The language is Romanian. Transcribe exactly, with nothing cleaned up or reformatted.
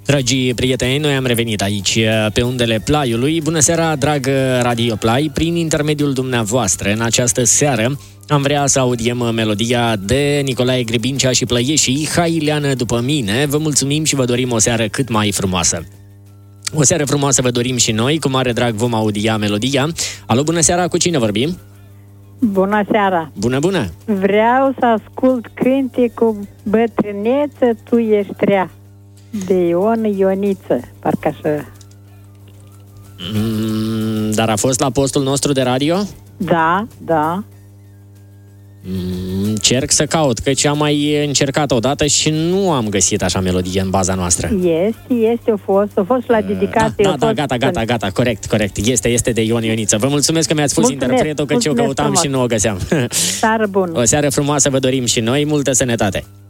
Dragii prieteni, noi am revenit aici pe undele Plaiului. Bună seara, dragă Radio Plai, prin intermediul dumneavoastră, în această seară am vrea să audiem melodia de Nicolae Gribincea și Plăieșii, Hai Ileană după mine. Vă mulțumim și vă dorim o seară cât mai frumoasă. O seară frumoasă vă dorim și noi, cu mare drag vom audia melodia. Alo, bună seara, cu cine vorbim? Bună seara! Bună, bună! Vreau să ascult cântecul Bătrâneță, tu ești rea, de Ion Ioniță, parcă așa. Mm, dar a fost la postul nostru de radio? Da, da. Mm, încerc să caut, căci am mai încercat odată și nu am găsit așa melodie în baza noastră. Este, este, a fost, a fost la dedicație. Da, da, da, gata, gata, gata, corect, corect. Este, este de Ion Ioniță. Vă mulțumesc că mi-ați spus interpretul, căci eu căutam frumos. Și nu o găseam. Seară bună! O seară frumoasă vă dorim și noi, multă sănătate!